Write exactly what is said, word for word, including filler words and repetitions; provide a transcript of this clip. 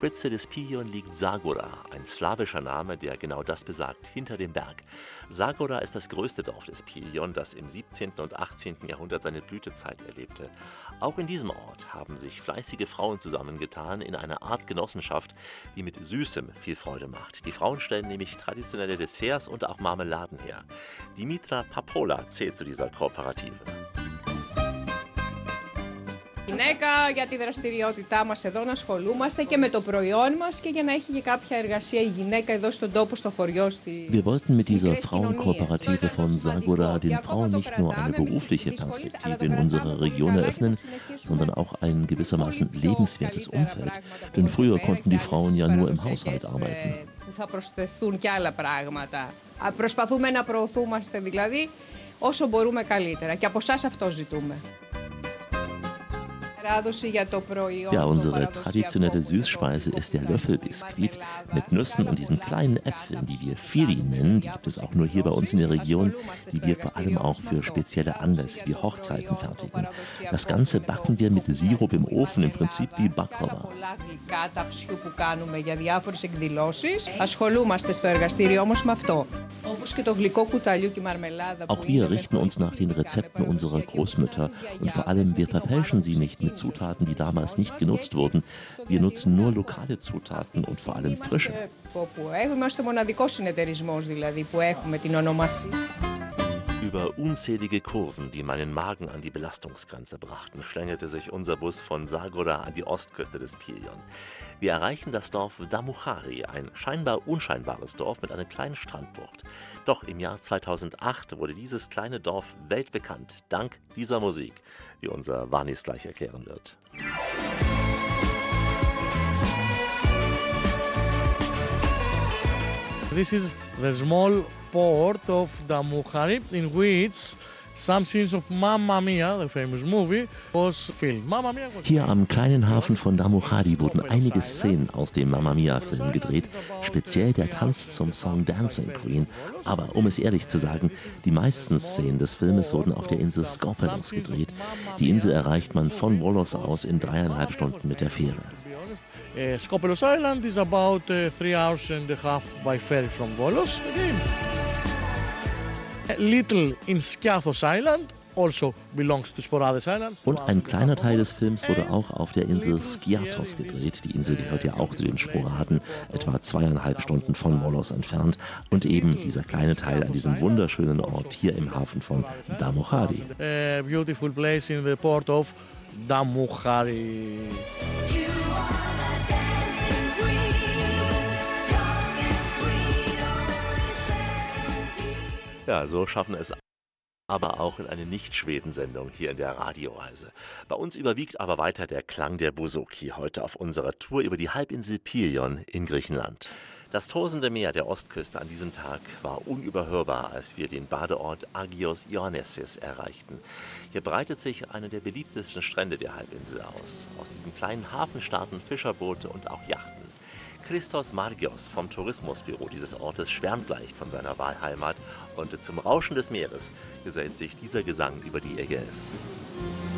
Spitze des Pijon liegt Zagora, ein slawischer Name, der genau das besagt, hinter dem Berg. Zagora ist das größte Dorf des Pijon, das im siebzehnten und achtzehnten Jahrhundert seine Blütezeit erlebte. Auch in diesem Ort haben sich fleißige Frauen zusammengetan in einer Art Genossenschaft, die mit Süßem viel Freude macht. Die Frauen stellen nämlich traditionelle Desserts und auch Marmeladen her. Dimitra Papola zählt zu dieser Kooperative. Γυναίκα για τη δραστηριότητά μας εδώ να ασχολούμαστε και με το προϊόν μας και για να έχει και κάποια εργασία η γυναίκα εδώ στον τόπο, στο χωριό. Στη... Wir wollten mit dieser Frauenkooperative von Zagora den Frauen nicht nur eine berufliche Perspektive in unserer Region eröffnen, sondern auch ein gewissermaßen lebenswertes Umfeld. Denn früher konnten die Frauen ja nur im Haushalt arbeiten. Θα προσθεθούν και άλλα πράγματα. Προσπαθούμε να προωθούμαστε δηλαδή όσο μπορούμε καλύτερα και από εσάς αυτό ζητούμε. Ja, unsere traditionelle Süßspeise ist der Löffelbiskuit mit Nüssen und diesen kleinen Äpfeln, die wir Fili nennen. Die gibt es auch nur hier bei uns in der Region, die wir vor allem auch für spezielle Anlässe wie Hochzeiten fertigen. Das Ganze backen wir mit Sirup im Ofen, im Prinzip wie Baklava. Auch wir richten uns nach den Rezepten unserer Großmütter und vor allem wir verfälschen sie nicht mit Zutaten, die damals nicht genutzt wurden. Wir nutzen nur lokale Zutaten und vor allem frische. Über unzählige Kurven, die meinen Magen an die Belastungsgrenze brachten, schlängelte sich unser Bus von Zagora an die Ostküste des Pijon. Wir erreichen das Dorf Damuhari, ein scheinbar unscheinbares Dorf mit einer kleinen Strandbucht. Doch im Jahr zweitausendacht wurde dieses kleine Dorf weltbekannt, dank dieser Musik, wie unser Vanis gleich erklären wird. This is the small port of Damuhari, in which some scenes of Mamma Mia, the famous movie, was filmed. Mamma Mia was Hier am kleinen Hafen von Damuhari wurden einige Szenen aus dem Mamma Mia-Film gedreht, speziell der Tanz zum Song Dancing Queen. Aber um es ehrlich zu sagen, die meisten Szenen des Filmes wurden auf der Insel Skopelos gedreht. Die Insel erreicht man von Volos aus in dreieinhalb Stunden mit der Fähre. Uh, Skopelos Island is about uh, three hours and a half by ferry from Volos. Little in Skiathos Island, also belongs to Sporades Island. Und ein kleiner Teil des Films wurde auch auf der Insel Skiathos gedreht. Die Insel gehört ja auch zu den Sporaden, etwa zweieinhalb Stunden von Volos entfernt. Und eben dieser kleine Teil an diesem wunderschönen Ort hier im Hafen von Damuhari. A beautiful place in the port of Damuhari. Ja, so schaffen es aber auch in eine Nicht-Schweden-Sendung hier in der Radioreise. Bei uns überwiegt aber weiter der Klang der Bouzouki heute auf unserer Tour über die Halbinsel Pijon in Griechenland. Das tosende Meer der Ostküste an diesem Tag war unüberhörbar, als wir den Badeort Agios Ioannissis erreichten. Hier breitet sich einer der beliebtesten Strände der Halbinsel aus. Aus diesem kleinen Hafen starten Fischerboote und auch Yachten. Christos Margios vom Tourismusbüro dieses Ortes schwärmt gleich von seiner Wahlheimat und zum Rauschen des Meeres gesellt sich dieser Gesang über die Ägäis.